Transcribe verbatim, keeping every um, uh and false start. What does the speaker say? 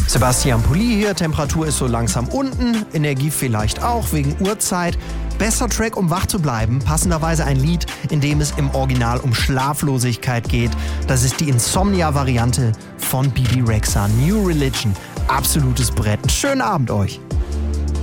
Sebastian Pulli hier, Temperatur ist so langsam unten, Energie vielleicht auch, wegen Uhrzeit. Bester Track, um wach zu bleiben, passenderweise ein Lied, in dem es im Original um Schlaflosigkeit geht. Das ist die Insomnia-Variante von Bebe Rexha, New Religion. Absolutes Brett. Einen schönen Abend euch.